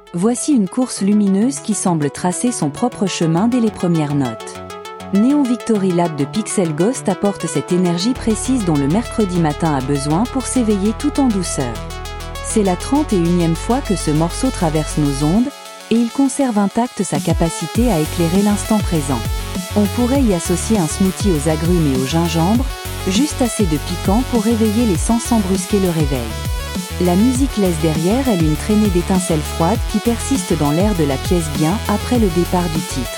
Voici une course lumineuse qui semble tracer son propre chemin dès les premières notes. Neon Victory Lab de Pixel Ghost apporte cette énergie précise dont le mercredi matin a besoin pour s'éveiller tout en douceur. C'est la 31e fois que ce morceau traverse nos ondes, et il conserve intacte sa capacité à éclairer l'instant présent. On pourrait y associer un smoothie aux agrumes et au gingembre, juste assez de piquant pour réveiller les sens sans brusquer le réveil. La musique laisse derrière elle une traînée d'étincelles froides qui persistent dans l'air de la pièce bien après le départ du titre.